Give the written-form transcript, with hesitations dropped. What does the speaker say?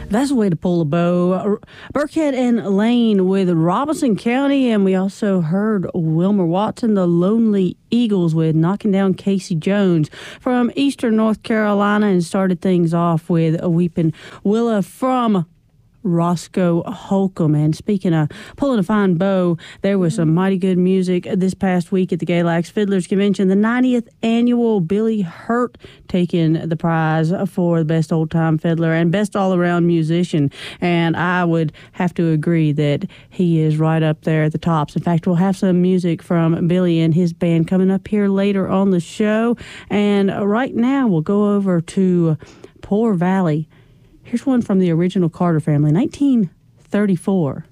That's a way to pull a bow. Burkhead and Lane with Robinson County, and we also heard Wilmer Watson, the Lonely Eagles, with Knocking Down Casey Jones from Eastern North Carolina, and started things off with a Weeping Willow from Roscoe Holcomb. And speaking of pulling a fine bow, there was some mighty good music this past week at the Galax Fiddlers Convention. The 90th annual Billy Hurt taking the prize for the best old-time fiddler and best all-around musician. And I would have to agree that he is right up there at the tops. In fact, we'll have some music from Billy and his band coming up here later on the show. And right now, we'll go over to Poor Valley. Here's one from the original Carter family, 1934.